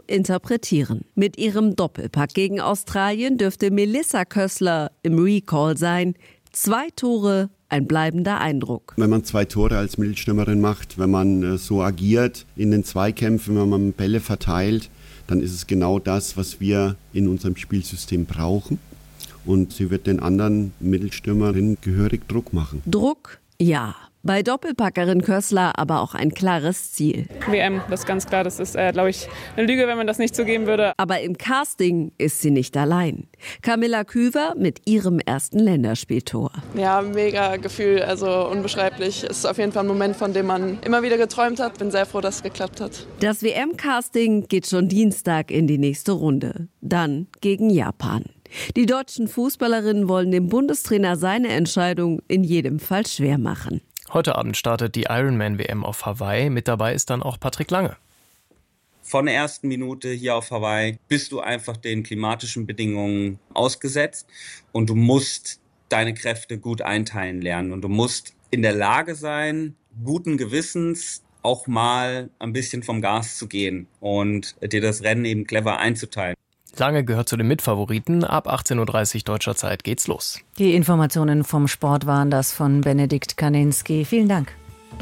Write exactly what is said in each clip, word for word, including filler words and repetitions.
interpretieren. Mit ihrem Doppelpack gegen Australien dürfte Melissa Kössler im Recall sein. Zwei Tore, ein bleibender Eindruck. Wenn man zwei Tore als Mittelstürmerin macht, wenn man äh, so agiert in den Zweikämpfen, wenn man Bälle verteilt, dann ist es genau das, was wir in unserem Spielsystem brauchen. Und sie wird den anderen Mittelstürmerinnen gehörig Druck machen. Druck, ja. Bei Doppelpackerin Kössler aber auch ein klares Ziel. W M, das ist ganz klar. Das ist, äh, glaube ich, eine Lüge, wenn man das nicht zugeben würde. Aber im Casting ist sie nicht allein. Camilla Küver mit ihrem ersten Länderspieltor. Ja, mega Gefühl, also unbeschreiblich. Es ist auf jeden Fall ein Moment, von dem man immer wieder geträumt hat. Bin sehr froh, dass es geklappt hat. Das W M-Casting geht schon Dienstag in die nächste Runde. Dann gegen Japan. Die deutschen Fußballerinnen wollen dem Bundestrainer seine Entscheidung in jedem Fall schwer machen. Heute Abend startet die Ironman-W M auf Hawaii. Mit dabei ist dann auch Patrick Lange. Von der ersten Minute hier auf Hawaii bist du einfach den klimatischen Bedingungen ausgesetzt. Und du musst deine Kräfte gut einteilen lernen. Und du musst in der Lage sein, guten Gewissens auch mal ein bisschen vom Gas zu gehen und dir das Rennen eben clever einzuteilen. Lange gehört zu den Mitfavoriten. Ab achtzehn Uhr dreißig deutscher Zeit geht's los. Die Informationen vom Sport waren das von Benedikt Kaninski. Vielen Dank.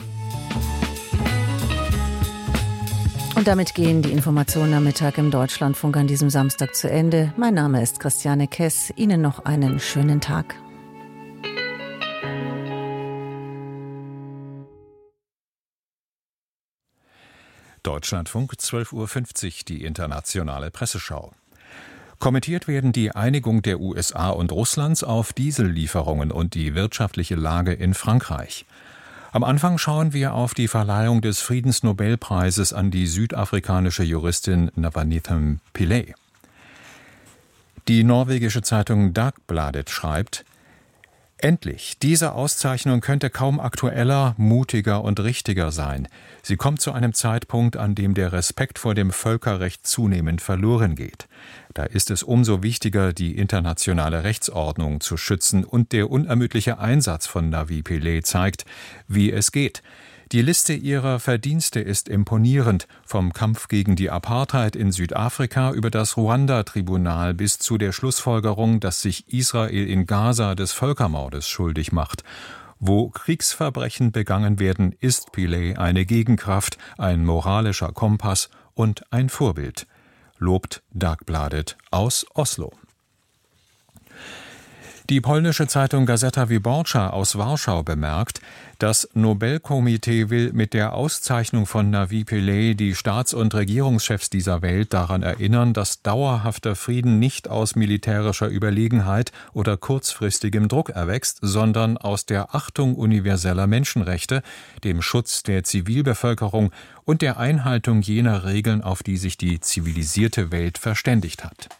Und damit gehen die Informationen am Mittag im Deutschlandfunk an diesem Samstag zu Ende. Mein Name ist Christiane Kess. Ihnen noch einen schönen Tag. Deutschlandfunk, zwölf Uhr fünfzig, die internationale Presseschau. Kommentiert werden die Einigung der U S A und Russlands auf Diesellieferungen und die wirtschaftliche Lage in Frankreich. Am Anfang schauen wir auf die Verleihung des Friedensnobelpreises an die südafrikanische Juristin Navalny Pillay. Die norwegische Zeitung Dagbladet schreibt: Endlich, diese Auszeichnung könnte kaum aktueller, mutiger und richtiger sein. Sie kommt zu einem Zeitpunkt, an dem der Respekt vor dem Völkerrecht zunehmend verloren geht. Da ist es umso wichtiger, die internationale Rechtsordnung zu schützen, und der unermüdliche Einsatz von Navi Pillay zeigt, wie es geht. Die Liste ihrer Verdienste ist imponierend, vom Kampf gegen die Apartheid in Südafrika über das Ruanda-Tribunal bis zu der Schlussfolgerung, dass sich Israel in Gaza des Völkermordes schuldig macht. Wo Kriegsverbrechen begangen werden, ist Pillay eine Gegenkraft, ein moralischer Kompass und ein Vorbild, lobt Dagbladet aus Oslo. Die polnische Zeitung Gazeta Wyborcza aus Warschau bemerkt, das Nobelkomitee will mit der Auszeichnung von Navi Pillay die Staats- und Regierungschefs dieser Welt daran erinnern, dass dauerhafter Frieden nicht aus militärischer Überlegenheit oder kurzfristigem Druck erwächst, sondern aus der Achtung universeller Menschenrechte, dem Schutz der Zivilbevölkerung und der Einhaltung jener Regeln, auf die sich die zivilisierte Welt verständigt hat.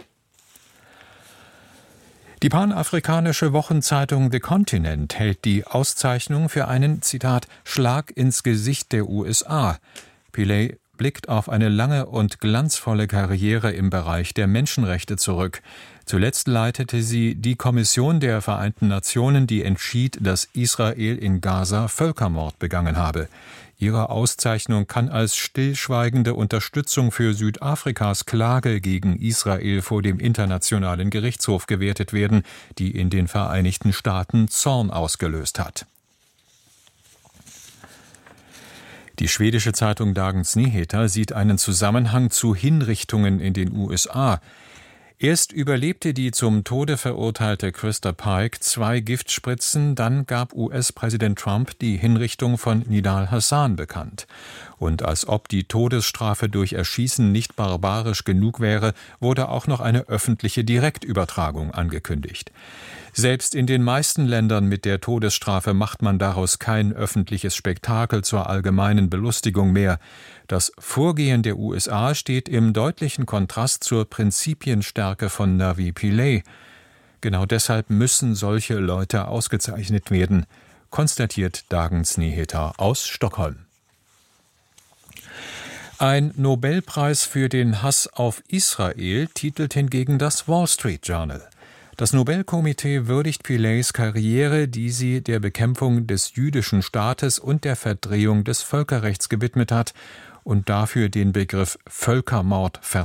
Die panafrikanische Wochenzeitung The Continent hält die Auszeichnung für einen, Zitat, Schlag ins Gesicht der U S A. Pillay blickt auf eine lange und glanzvolle Karriere im Bereich der Menschenrechte zurück. Zuletzt leitete sie die Kommission der Vereinten Nationen, die entschied, dass Israel in Gaza Völkermord begangen habe. Ihre Auszeichnung kann als stillschweigende Unterstützung für Südafrikas Klage gegen Israel vor dem Internationalen Gerichtshof gewertet werden, die in den Vereinigten Staaten Zorn ausgelöst hat. Die schwedische Zeitung Dagens Nyheter sieht einen Zusammenhang zu Hinrichtungen in den U S A. Erst überlebte die zum Tode verurteilte Krista Pike zwei Giftspritzen, dann gab U S-Präsident Trump die Hinrichtung von Nidal Hassan bekannt. Und als ob die Todesstrafe durch Erschießen nicht barbarisch genug wäre, wurde auch noch eine öffentliche Direktübertragung angekündigt. Selbst in den meisten Ländern mit der Todesstrafe macht man daraus kein öffentliches Spektakel zur allgemeinen Belustigung mehr. Das Vorgehen der U S A steht im deutlichen Kontrast zur Prinzipienstärke von Navi Pillay. Genau deshalb müssen solche Leute ausgezeichnet werden, konstatiert Dagens Nyheter aus Stockholm. Ein Nobelpreis für den Hass auf Israel titelt hingegen das Wall Street Journal. Das Nobelkomitee würdigt Pillays Karriere, die sie der Bekämpfung des jüdischen Staates und der Verdrehung des Völkerrechts gewidmet hat und dafür den Begriff Völkermord verteidigt.